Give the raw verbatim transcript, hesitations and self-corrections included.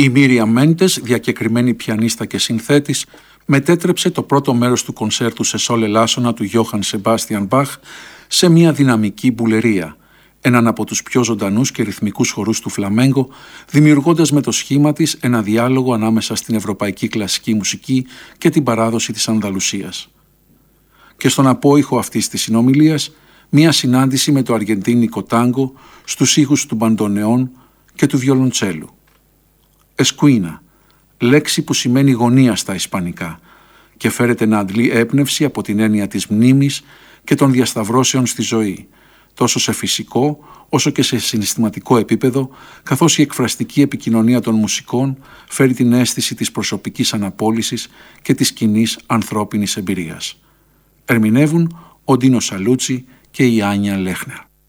Η Μίρια Μέντες, διακεκριμένη πιανίστα και συνθέτης, μετέτρεψε το πρώτο μέρος του κονσέρτου σε σόλ ελάσσονα του Γιώχαν Σεμπάστιαν Μπαχ σε μια δυναμική μπουλερία, έναν από τους πιο ζωντανούς και ρυθμικούς χορούς του φλαμέγκο, δημιουργώντας με το σχήμα της ένα διάλογο ανάμεσα στην ευρωπαϊκή κλασική μουσική και την παράδοση της Ανδαλουσίας. Και στον απόϊχο αυτής της συνομιλίας, μια συνάντηση με το αργεντίνικο τάγκο στους ήχους του μπαντονεών και του βιολοντσέλου. Εσκουίνα, λέξη που σημαίνει γωνία στα ισπανικά και φέρεται να αντλεί έμπνευση από την έννοια της μνήμης και των διασταυρώσεων στη ζωή, τόσο σε φυσικό όσο και σε συναισθηματικό επίπεδο, καθώς η εκφραστική επικοινωνία των μουσικών φέρει την αίσθηση της προσωπικής αναπόλυσης και της κοινής ανθρώπινης εμπειρίας. Ερμηνεύουν ο Ντίνο Σαλούτσι και η Άνια Λέχνερ.